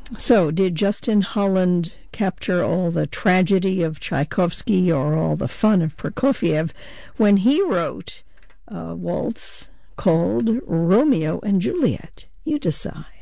So, did Justin Holland capture all the tragedy of Tchaikovsky or all the fun of Prokofiev when he wrote a waltz called Romeo and Juliet? You decide.